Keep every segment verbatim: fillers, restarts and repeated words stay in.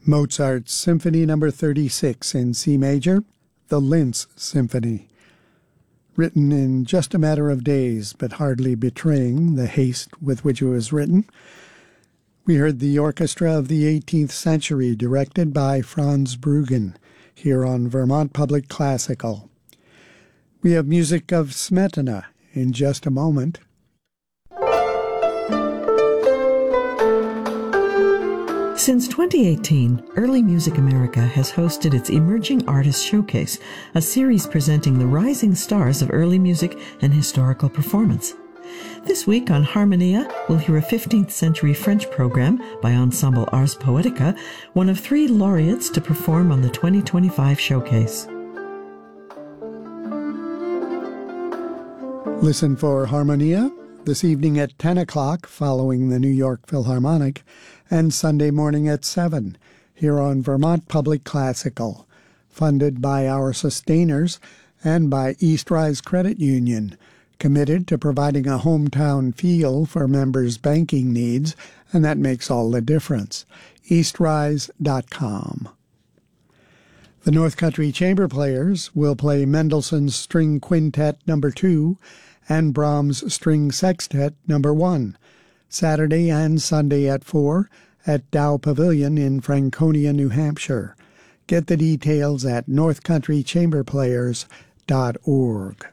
Mozart's Symphony Number thirty-six in C major, the Linz Symphony. Written in just a matter of days, but hardly betraying the haste with which it was written. We heard the Orchestra of the eighteenth Century, directed by Franz Bruggen, here on Vermont Public Classical. We have music of Smetana in just a moment. Since twenty eighteen, Early Music America has hosted its Emerging Artist Showcase, a series presenting the rising stars of early music and historical performance. This week on Harmonia, we'll hear a fifteenth century French program by Ensemble Ars Poetica, one of three laureates to perform on the twenty twenty-five showcase. Listen for Harmonia this evening at ten o'clock following the New York Philharmonic, and Sunday morning at seven here on Vermont Public Classical, funded by our sustainers and by Eastrise Credit Union, committed to providing a hometown feel for members' banking needs, and that makes all the difference. eastrise dot com. The North Country Chamber Players will play Mendelssohn's String Quintet Number two and Brahms' String Sextet Number one, Saturday and Sunday at four at Dow Pavilion in Franconia, New Hampshire. Get the details at north country chamber players dot org.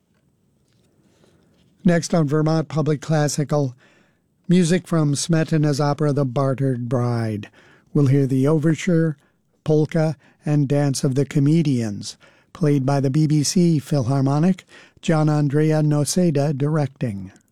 Next on Vermont Public Classical, music from Smetana's opera The Bartered Bride. We'll hear the overture, polka, and Dance of the Comedians, played by the B B C Philharmonic, Gian Andrea Noseda directing.